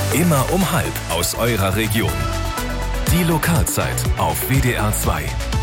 Immer um 12:30 aus eurer Region. Die Lokalzeit auf WDR 2.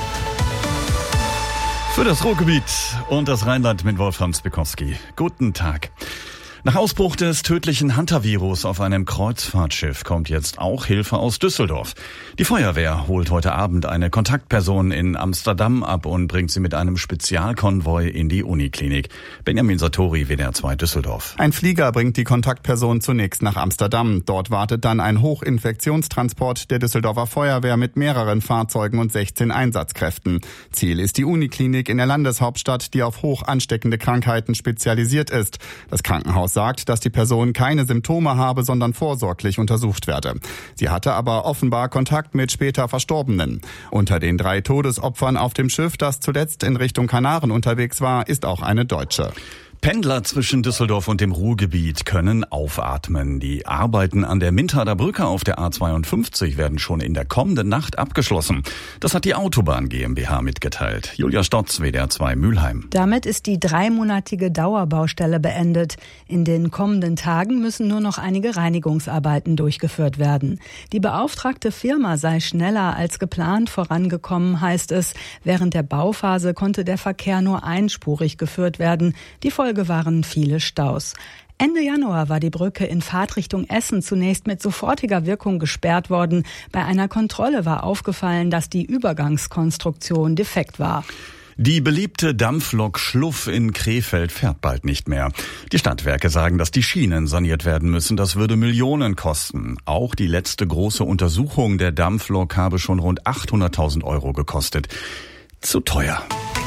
Für das Ruhrgebiet und das Rheinland mit Wolfram Spikowski. Guten Tag. Nach Ausbruch des tödlichen Hantavirus auf einem Kreuzfahrtschiff kommt jetzt auch Hilfe aus Düsseldorf. Die Feuerwehr holt heute Abend eine Kontaktperson in Amsterdam ab und bringt sie mit einem Spezialkonvoi in die Uniklinik. Benjamin Sartori, WDR 2 Düsseldorf. Ein Flieger bringt die Kontaktperson zunächst nach Amsterdam. Dort wartet dann ein Hochinfektionstransport der Düsseldorfer Feuerwehr mit mehreren Fahrzeugen und 16 Einsatzkräften. Ziel ist die Uniklinik in der Landeshauptstadt, die auf hoch ansteckende Krankheiten spezialisiert ist. Das Krankenhaus sagt, dass die Person keine Symptome habe, sondern vorsorglich untersucht werde. Sie hatte aber offenbar Kontakt mit später Verstorbenen. Unter den 3 Todesopfern auf dem Schiff, das zuletzt in Richtung Kanaren unterwegs war, ist auch eine Deutsche. Pendler zwischen Düsseldorf und dem Ruhrgebiet können aufatmen. Die Arbeiten an der Mintader Brücke auf der A52 werden schon in der kommenden Nacht abgeschlossen. Das hat die Autobahn GmbH mitgeteilt. Julia Stotz, WDR 2 Mülheim. Damit ist die 3-monatige Dauerbaustelle beendet. In den kommenden Tagen müssen nur noch einige Reinigungsarbeiten durchgeführt werden. Die beauftragte Firma sei schneller als geplant vorangekommen, heißt es. Während der Bauphase konnte der Verkehr nur einspurig geführt werden. Die Folge waren viele Staus. Ende Januar war die Brücke in Fahrtrichtung Essen zunächst mit sofortiger Wirkung gesperrt worden. Bei einer Kontrolle war aufgefallen, dass die Übergangskonstruktion defekt war. Die beliebte Dampflok Schluff in Krefeld fährt bald nicht mehr. Die Stadtwerke sagen, dass die Schienen saniert werden müssen. Das würde Millionen kosten. Auch die letzte große Untersuchung der Dampflok habe schon rund 800.000 € gekostet. Zu teuer.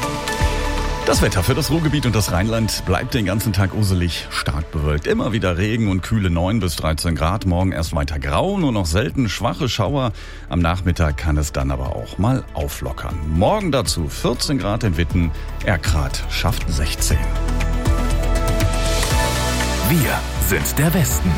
Das Wetter für das Ruhrgebiet und das Rheinland bleibt den ganzen Tag uselig, stark bewölkt. Immer wieder Regen und kühle 9 bis 13 Grad. Morgen erst weiter grau, nur noch selten schwache Schauer. Am Nachmittag kann es dann aber auch mal auflockern. Morgen dazu 14 Grad in Witten, Erkrath schafft 16. Wir sind der Westen.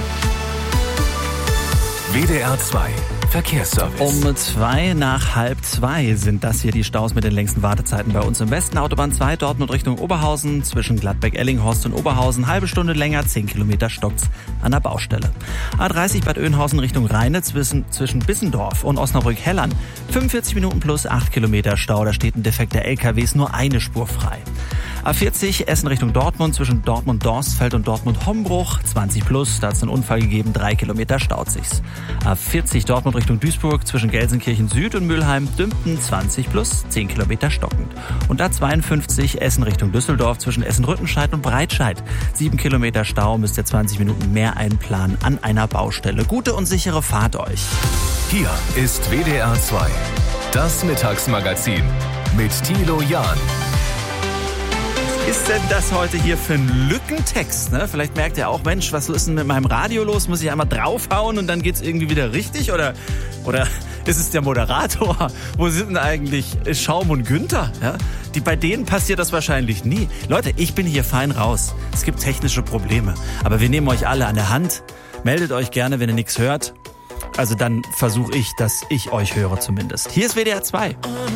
WDR 2 Verkehrsservice. Um 2:01 sind das hier die Staus mit den längsten Wartezeiten bei uns im Westen. Autobahn 2 Dortmund Richtung Oberhausen zwischen Gladbeck-Ellinghorst und Oberhausen. Halbe Stunde länger, 10 Kilometer stockt's an der Baustelle. A30 Bad Oeynhausen Richtung Rheine zwischen Bissendorf und Osnabrück-Hellern. 45 Minuten plus 8 Kilometer Stau. Da steht ein defekter LKW, ist nur eine Spur frei. A40 Essen Richtung Dortmund zwischen Dortmund-Dorstfeld und Dortmund-Hombruch. 20 plus, da hat es einen Unfall gegeben, 3 Kilometer staut sich's. A40 Dortmund Richtung Duisburg zwischen Gelsenkirchen Süd und Mülheim-Dümpten 20 plus, 10 Kilometer stockend. Und A52 Essen Richtung Düsseldorf zwischen Essen-Rüttenscheid und Breitscheid. 7 Kilometer Stau, müsst ihr 20 Minuten mehr einplanen an einer Baustelle. Gute und sichere Fahrt euch. Hier ist WDR 2, das Mittagsmagazin mit Thilo Jahn. Was ist denn das heute hier für ein Lückentext? Ne? Vielleicht merkt ihr auch, Mensch, was ist denn mit meinem Radio los? Muss ich einmal draufhauen und dann geht's irgendwie wieder richtig? Oder ist es der Moderator? Wo sind denn eigentlich Schaum und Günther? Ja? Bei denen passiert das wahrscheinlich nie. Leute, ich bin hier fein raus. Es gibt technische Probleme. Aber wir nehmen euch alle an der Hand. Meldet euch gerne, wenn ihr nichts hört. Also dann versuche ich, dass ich euch höre zumindest. Hier ist WDR 2.